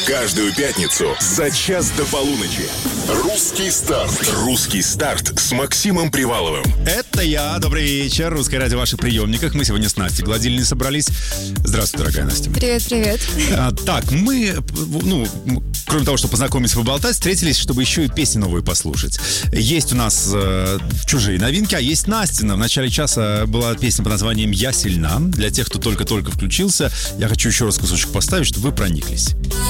Каждую пятницу за час до полуночи. Русский старт. Русский старт с Максимом Приваловым. Это я. Добрый вечер. Русское радио в ваших приемниках. Мы сегодня с Настей Гладильной собрались. Здравствуй, дорогая Настя. Привет. Так, мы, кроме того, что познакомиться и поболтать, встретились, чтобы еще и песни новые послушать. Есть у нас чужие новинки, а есть Настина. В начале часа была песня под названием «Я сильна». Для тех, кто только-только включился, я хочу еще раз кусочек поставить, чтобы вы прониклись.